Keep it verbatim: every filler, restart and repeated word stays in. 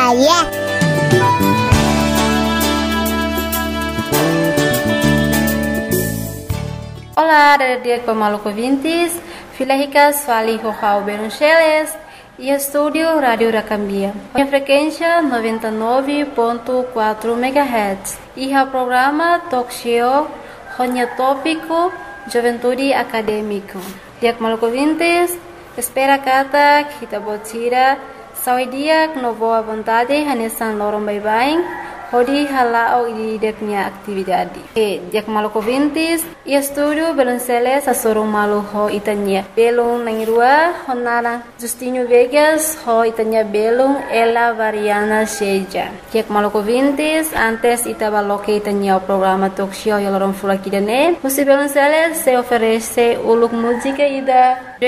yeah. Olá, dia Maluco ouvintes, Filahicas Fali Rojao Beruncheles e estúdio Rádio Racambia. A frequência noventa e nove ponto quatro megahertz e o programa Talk Show Ronya Tópico Juventude Acadêmico. Dia Maluco ouvintes, espera kata kita botira sawi dia no boa vontade hanesan lorong bye-bye. Hodi halao di deknya atividade. E dia Maluco ouvintes, e estúdio Belonceles a sorong malu ho itanya. Belong nangirua honara Justinho Vegas ho itanya belong ela variana seja. Dia Maluco ouvintes, antes itaba loke itanya o programa talk show yalorong fulakidane. Musi Belonceles se oferece uluk música ida